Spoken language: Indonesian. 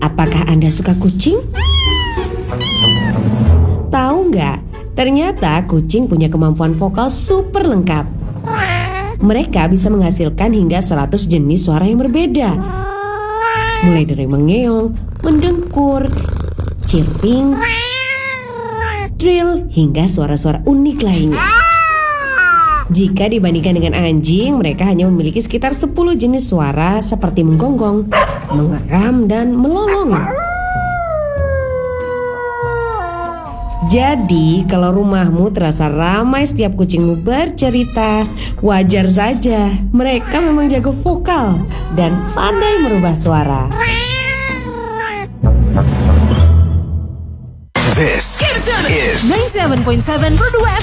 Apakah Anda suka kucing? Tahu nggak? Ternyata kucing punya kemampuan vokal super lengkap. Mereka bisa menghasilkan hingga 100 jenis suara yang berbeda. Mulai dari mengeong, mendengkur, chirping, trill, hingga suara-suara unik lainnya. Jika dibandingkan dengan anjing, mereka hanya memiliki sekitar 10 jenis suara seperti menggonggong, mengeram, dan melolong. Jadi, kalau rumahmu terasa ramai setiap kucingmu bercerita, wajar saja. Mereka memang jago vokal dan pandai merubah suara. This is 97.7 Produk